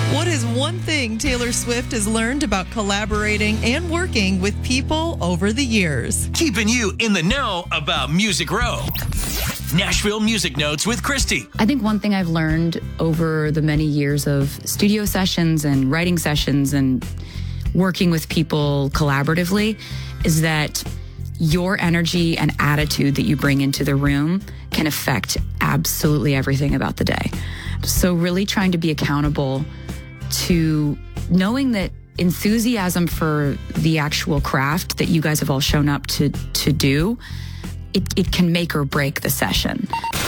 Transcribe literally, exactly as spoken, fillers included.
What is one thing Taylor Swift has learned about collaborating and working with people over the years? Keeping you in the know about Music Row. Nashville Music Notes with Christy. I think one thing I've learned over the many years of studio sessions and writing sessions and working with people collaboratively is that your energy and attitude that you bring into the room can affect absolutely everything about the day. So really trying to be accountable to knowing that enthusiasm for the actual craft that you guys have all shown up to to do, it, it can make or break the session.